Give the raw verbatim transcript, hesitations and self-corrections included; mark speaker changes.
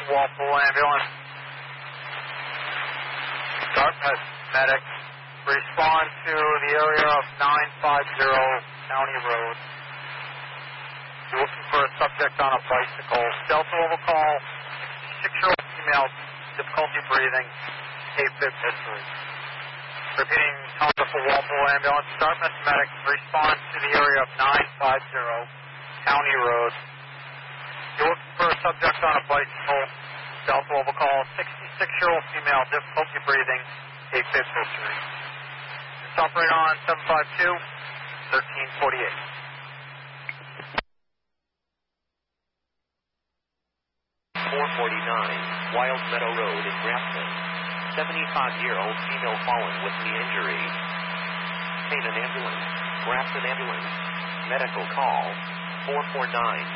Speaker 1: Walpole ambulance. Dartmouth medic. Respond to the area of nine five zero County Road. You're looking for a subject on a bicycle. Delta level call. sixty-six-year-old female. Difficulty breathing. AFib history. Repeating, Tonga for Walpole ambulance. Dartmouth medic. Respond to the area of nine five zero County Road. You're looking for a subject on a bicycle. Delta level call. sixty-six-year-old female. Difficulty breathing. AFib history. Operator on seven five two, thirteen forty-eight.
Speaker 2: four forty-nine, Wild Meadow Road in Grafton. seventy-five-year-old female fallen with knee injury. Obtain an ambulance. Grafton ambulance. Medical call four four nine.